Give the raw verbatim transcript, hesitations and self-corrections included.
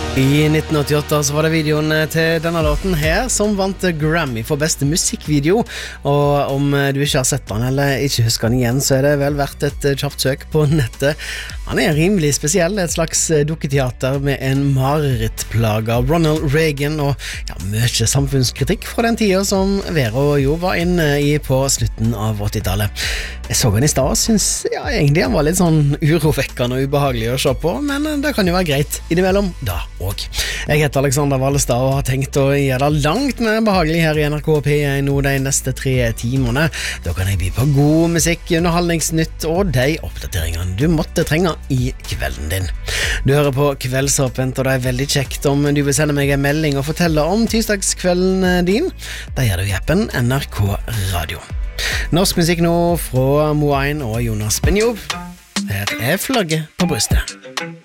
I nitten åttiåtte så var det videoen til denne låten her som vant Grammy for beste musikkvideo, og om du ikke har sett den eller ikke husker den igjen, så er det vel verdt et kjapt søk på nettet. Han er rimelig spesiell, et slags dukketeater med en marerittplaga Ronald Reagan og ja, mye samfunnskritikk fra den tida som Vero jo var inne i på slutten av åttitallet. Jeg så han i stad og synes ja, egentlig han var litt sånn urovekkende og ubehagelig å se på, men det kan jo være greit innimellom da også. Jeg heter Alexander Wallestad og har tenkt å gjøre det langt mer behagelig her i N R K P nå de neste tre timene. Da kan jeg by på god musikk, underholdningsnytt og de oppdateringene du måtte trenge i kvelden din. Du hører på Kveldsåpent, og det er veldig kjekt om du vil sende meg en melding og fortelle om tirsdagskvelden din. Da gjør du i appen N R K Radio. Norsk musikk nå fra Moain og Jonas Benjov. Her er flagget på brystet.